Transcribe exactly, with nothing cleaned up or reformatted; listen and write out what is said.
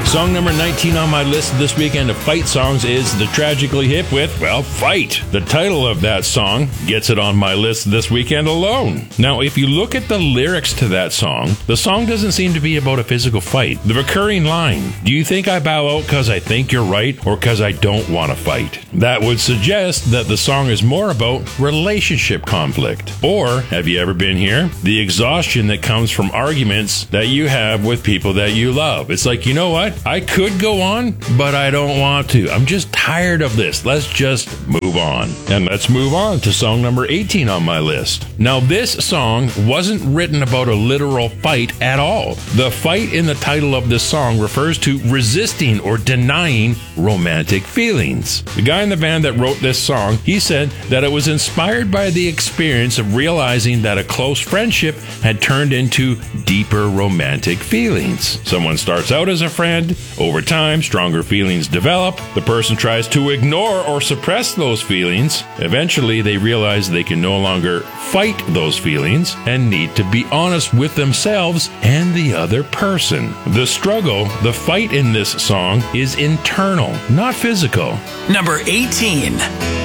Song number nineteen on my list this weekend of fight songs is the Tragically Hip with, well, Fight. The title of that song gets it on my list this weekend alone. Now, if you look at the lyrics to that song, the song doesn't seem to be about a physical fight. The recurring line, do you think I bow out because I think you're right or because I don't want to fight? That would suggest that the song is more about relationship conflict. Or, have you ever been here? The exhaustion that comes from arguments that you have with people that you love. It's like, you know what? I could go on, but I don't want to. I'm just tired of this. Let's just move on. And let's move on to song number eighteen on my list. Now, this song wasn't written about a literal fight at all. The fight in the title of this song refers to resisting or denying romantic feelings. The guy in the band that wrote this song, he said that it was inspired by the experience of realizing that a close friendship had turned into deeper romantic feelings. Someone starts out as a friend. Over time, stronger feelings develop. The person tries to ignore or suppress those feelings. Eventually, they realize they can no longer fight those feelings and need to be honest with themselves and the other person. The struggle, the fight in this song is internal, not physical. Number eighteen.